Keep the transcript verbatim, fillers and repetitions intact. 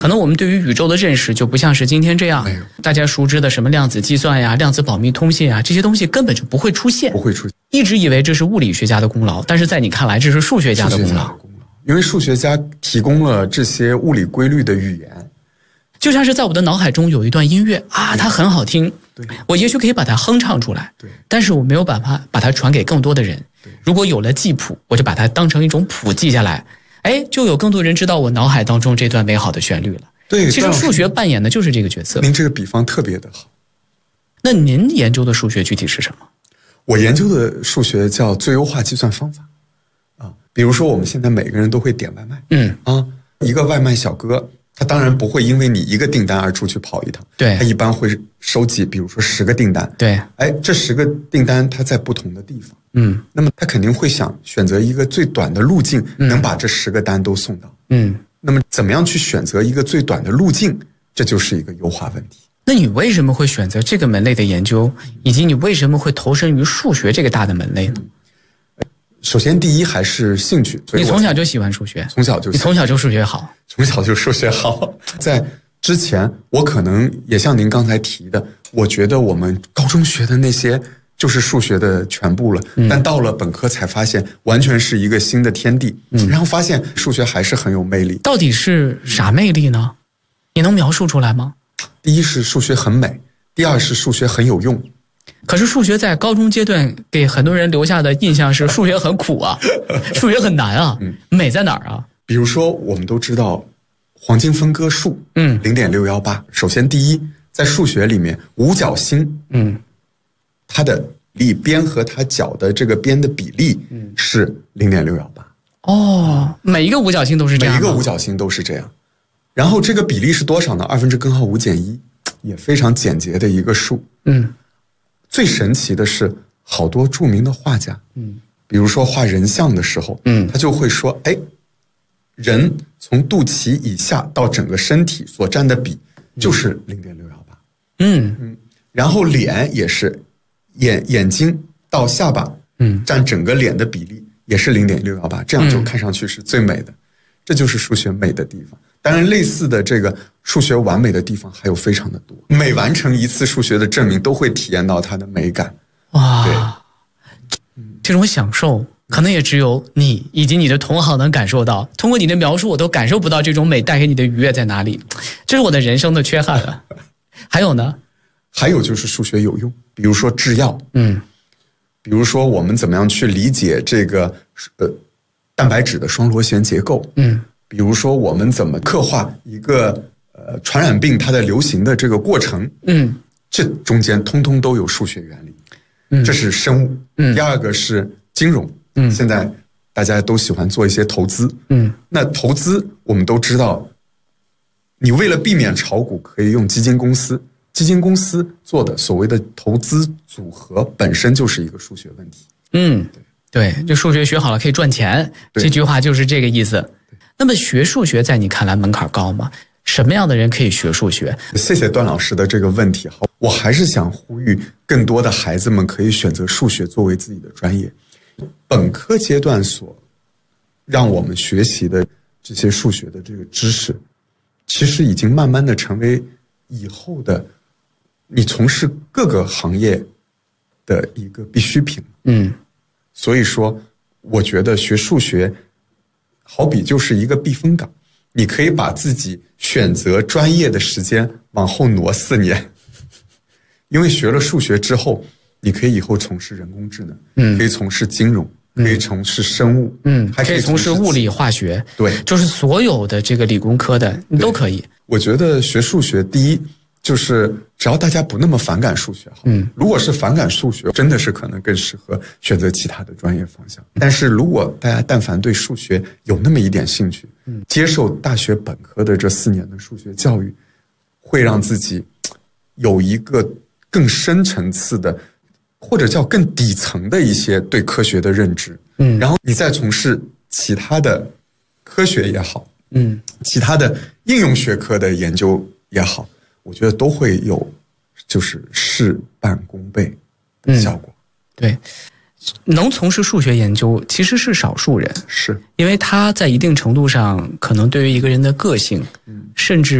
可能我们对于宇宙的认识就不像是今天这样，大家熟知的什么量子计算呀、量子保密通信啊，这些东西根本就不会出现， 不会出现。 一直以为这是物理学家的功劳，但是在你看来，这是数学家的功劳。 因为数学家提供了这些物理规律的语言， 就像是在我的脑海中有一段音乐啊，它很好听， 对， 我也许可以把它哼唱出来， 对， 但是我没有办法把它传给更多的人。如果有了记谱，我就把它当成一种谱记下来，哎，就有更多人知道我脑海当中这段美好的旋律了。 对， 其实数学扮演的就是这个角色。 您这个比方特别的好。 那您研究的数学具体是什么？ 我研究的数学叫最优化计算方法啊。比如说我们现在每个人都会点外卖， 嗯啊，一个外卖小哥，他当然不会因为你一个订单而出去跑一趟， 对， 他一般会收集，比如说十个订单， 对， 哎，这十个订单他在不同的地方， 嗯， 那么他肯定会想选择一个最短的路径，能把这十个单都送到， 嗯， 那么怎么样去选择一个最短的路径，这就是一个优化问题。 那你为什么会选择这个门类的研究，以及你为什么会投身于数学这个大的门类呢？ 首先，第一还是兴趣。 你从小就喜欢数学， 从小就你从小就数学好， 从小就数学好。在之前，我可能也像您刚才提的，我觉得我们高中学的那些就是数学的全部了，嗯、但到了本科才发现，完全是一个新的天地。嗯、然后发现数学还是很有魅力。 到底是啥魅力呢？你能描述出来吗？ 第一是数学很美，第二是数学很有用。 可是数学在高中阶段给很多人留下的印象是数学很苦啊，数学很难啊，嗯、美在哪儿啊？ 比如说，我们都知道黄金分割数， 嗯， 零点六幺八。首先，第一，在数学里面，五角星， 嗯， 它的里边和它角的这个边的比例是零点六幺八。 哦，每一个五角星都是这样， 每一个五角星都是这样。然后这个比例是多少呢？二分之根号五减一，也非常简洁的一个数。 嗯， 最神奇的是，好多著名的画家， 嗯， 比如说画人像的时候， 嗯， 他就会说，哎，人从肚脐以下到整个身体所占的比就是零点六幺八。 嗯嗯，然后脸也是，眼眼睛到下巴， 嗯， 占整个脸的比例也是零点六幺八，这样就看上去是最美的。嗯、这就是数学美的地方。当然，类似的这个数学完美的地方还有非常的多。每完成一次数学的证明，都会体验到它的美感。 哇，对，这种享受可能也只有你以及你的同行能感受到。通过你的描述，我都感受不到这种美带给你的愉悦在哪里。这是我的人生的缺憾啊。还有呢？ 还有就是数学有用，比如说制药， 嗯， 比如说我们怎么样去理解这个呃蛋白质的双螺旋结构， 嗯。 比如说，我们怎么刻画一个呃传染病它的流行的这个过程？ 嗯， 这中间通通都有数学原理。 嗯， 这是生物。 嗯， 第二个是金融。 嗯， 现在大家都喜欢做一些投资。 嗯， 那投资我们都知道，你为了避免炒股，可以用基金公司。基金公司做的所谓的投资组合本身就是一个数学问题。 嗯，对，对，这数学学好了可以赚钱，这句话就是这个意思。那么学数学在你看来门槛高吗？什么样的人可以学数学？ 谢谢段老师的这个问题。我还是想呼吁更多的孩子们可以选择数学作为自己的专业。本科阶段所让我们学习的这些数学的这个知识，其实已经慢慢的成为以后的你从事各个行业的一个必需品。 嗯， 所以说我觉得学数学好比就是一个避风港，你可以把自己选择专业的时间往后挪四年，因为学了数学之后，你可以以后从事人工智能，嗯，可以从事金融，可以从事生物， 嗯， 还可以从事物理化学， 对， 就是所有的这个理工科的你都可以。 我觉得学数学，第一就是只要大家不那么反感数学， 嗯， 如果是反感数学，真的是可能更适合选择其他的专业方向。但是如果大家但凡对数学有那么一点兴趣，嗯，接受大学本科的这四年的数学教育，会让自己有一个更深层次的，或者叫更底层的一些对科学的认知，嗯，然后你再从事其他的科学也好， 嗯， 其他的应用学科的研究也好，我觉得都会有就是事半功倍的效果。 嗯、对， 能从事数学研究其实是少数人， 是因为它在一定程度上可能对于一个人的个性，甚至